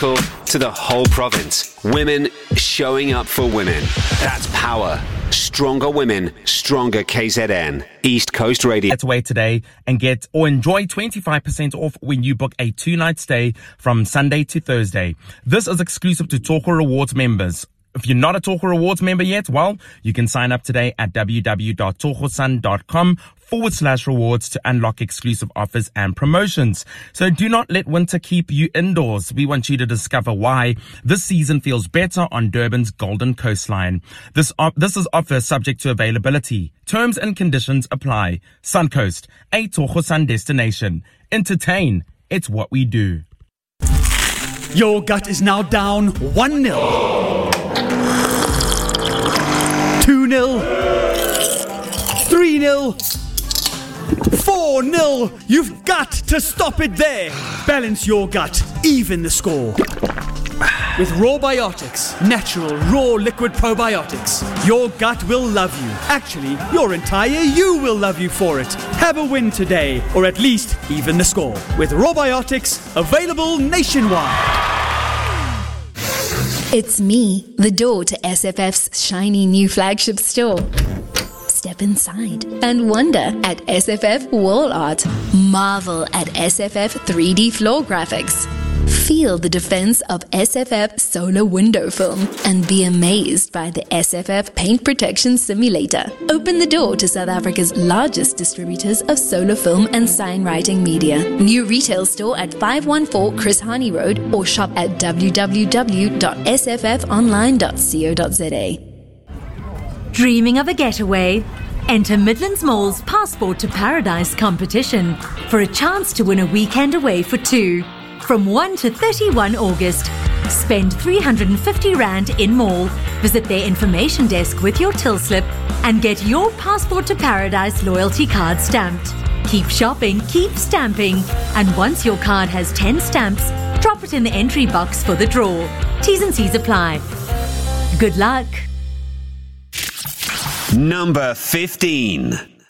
to the whole province. Women showing up for women. That's power. Stronger women, stronger KZN. East Coast Radio. Get away today and get or enjoy 25% off when you book a 2-night stay from Sunday to Thursday. This is exclusive to Talker Rewards members. If you're not a Talker Rewards member yet, well, you can sign up today at www.talkosun.com/rewards to unlock exclusive offers and promotions. So do not let winter keep you indoors. We want you to discover why this season feels better on Durban's Golden Coastline. This is offer subject to availability. Terms and conditions apply. Suncoast, a Talkosun destination. Entertain. It's what we do. Your gut is now down 1-0. 2-0, 3-0, 4-0. You've got to stop it there. Balance your gut, even the score. With Rawbiotics, natural, raw liquid probiotics, your gut will love you. Actually, your entire you will love you for it. Have a win today, or at least even the score. With Rawbiotics, available nationwide. It's me, the door to SFF's shiny new flagship store. Step inside and wonder at SFF wall art. Marvel at SFF 3D floor graphics. Feel the defense of SFF solar window film and be amazed by the SFF paint protection simulator. Open the door to South Africa's largest distributors of solar film and sign writing media. New retail store at 514 Chris Hani Road or shop at www.sffonline.co.za. Dreaming of a getaway? Enter Midlands Mall's Passport to Paradise competition for a chance to win a weekend away for two. From 1 to 31 August. Spend R350 in mall, visit their information desk with your till slip and get your Passport to Paradise loyalty card stamped. Keep shopping, keep stamping, and once your card has 10 stamps, drop it in the entry box for the draw. T's and C's apply. Good luck. Number 15.